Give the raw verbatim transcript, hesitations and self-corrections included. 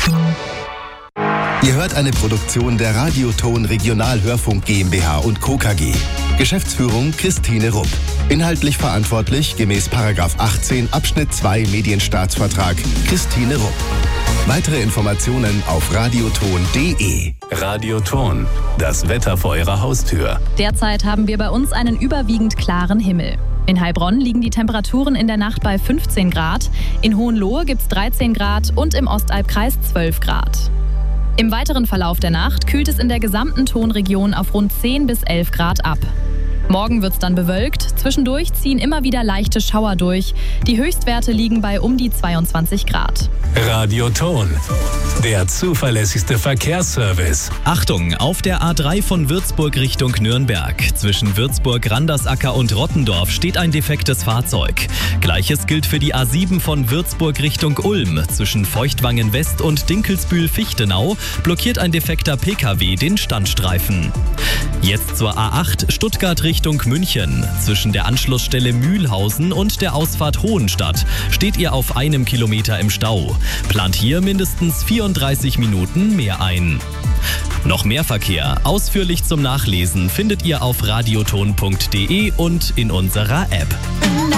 Ihr hört eine Produktion der Radioton Regionalhörfunk GmbH und Co. K G. Geschäftsführung Christine Rupp. Inhaltlich verantwortlich gemäß Paragraph achtzehn Abschnitt zwei Medienstaatsvertrag Christine Rupp. Weitere Informationen auf radioton punkt de. Radioton, das Wetter vor Ihrer Haustür. Derzeit haben wir bei uns einen überwiegend klaren Himmel. In Heilbronn liegen die Temperaturen in der Nacht bei fünfzehn Grad, in Hohenlohe gibt es dreizehn Grad und im Ostalbkreis zwölf Grad. Im weiteren Verlauf der Nacht kühlt es in der gesamten Tonregion auf rund zehn bis elf Grad ab. Morgen wird es dann bewölkt, zwischendurch ziehen immer wieder leichte Schauer durch. Die Höchstwerte liegen bei um die zweiundzwanzig Grad. Radioton, der zuverlässigste Verkehrsservice. Achtung, auf der A drei von Würzburg Richtung Nürnberg. Zwischen Würzburg, Randersacker und Rottendorf steht ein defektes Fahrzeug. Gleiches gilt für die A sieben von Würzburg Richtung Ulm. Zwischen Feuchtwangen West und Dinkelsbühl-Fichtenau blockiert ein defekter P K W den Standstreifen. Jetzt zur A acht Stuttgart Richtung München. Zwischen der Anschlussstelle Mühlhausen und der Ausfahrt Hohenstadt steht ihr auf einem Kilometer im Stau. Plant hier mindestens vierunddreißig Minuten mehr ein. Noch mehr Verkehr, ausführlich zum Nachlesen, findet ihr auf radioton punkt de und in unserer App.